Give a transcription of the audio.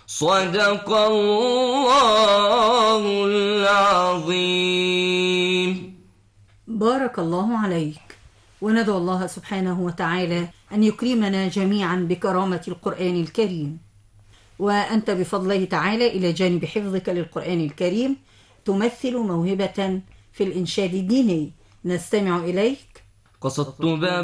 صدق الله العظيم. بارك الله عليك. وندعو الله سبحانه وتعالى أن يكرمنا جميعا بكرامة القرآن الكريم. وأنت بفضله تعالى إلى جانب حفظك للقرآن الكريم تمثل موهبة في الإنشاد الديني. نستمع إليك. قصدت